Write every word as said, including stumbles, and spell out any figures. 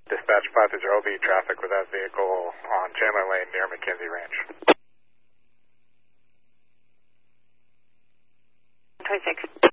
Dispatch five through O B, traffic with that vehicle on Chandler Lane near McKenzie Ranch. twenty-six.